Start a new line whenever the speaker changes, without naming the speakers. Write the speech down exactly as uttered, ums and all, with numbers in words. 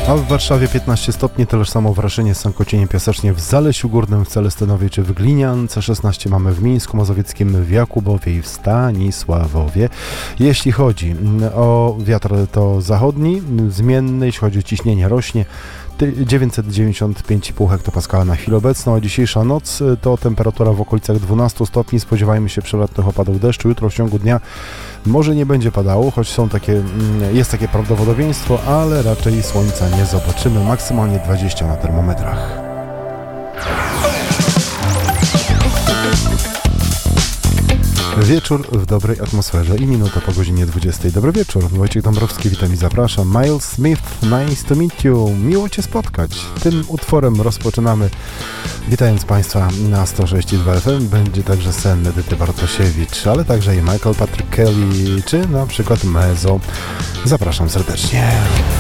A w Warszawie piętnaście stopni, tyle samo w Raszynie, Sękocinie, Piasecznie, w Zalesiu Górnym, w Celestynowie czy w Gliniance. szesnaście mamy w Mińsku Mazowieckim, w Jakubowie i w Stanisławowie. Jeśli chodzi o wiatr, to zachodni, zmienny, jeśli chodzi o ciśnienie, rośnie. dziewięćset dziewięćdziesiąt pięć i pół hektopaskala na chwilę obecną, a dzisiejsza noc to temperatura w okolicach dwanaście stopni. Spodziewajmy się przelotnych opadów deszczu. Jutro w ciągu dnia może nie będzie padało, choć są takie, jest takie prawdopodobieństwo, ale raczej słońca nie zobaczymy. Maksymalnie dwadzieścia na termometrach. Wieczór w dobrej atmosferze i minuta po godzinie dwudziestej. Dobry wieczór, Wojciech Dąbrowski, witam i zapraszam. Miles Smith, nice to meet you, miło Cię spotkać. Tym utworem rozpoczynamy, witając Państwa na sto sześć i dwa F M. Będzie także sen Edyty Bartosiewicz, ale także i Michael Patrick Kelly, czy na przykład Mezo. Zapraszam serdecznie.